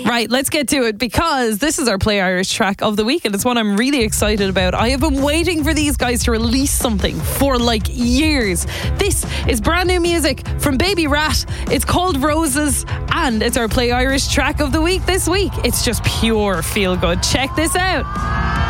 Right, let's get to it, because this is our Play Irish track of the week, and it's one I'm really excited about. I have been waiting for these guys to release something for like years. This is brand new music from Baby Rat. It's called Roses, and it's our Play Irish track of the week this week. It's just pure feel good. Check this out.